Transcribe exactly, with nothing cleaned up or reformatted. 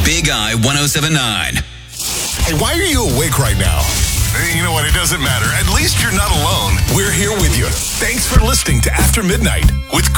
Big I one oh seven point nine. Hey, why are you awake right now? You know what? It doesn't matter. At least you're not alone. We're here with you. Thanks for listening to After Midnight with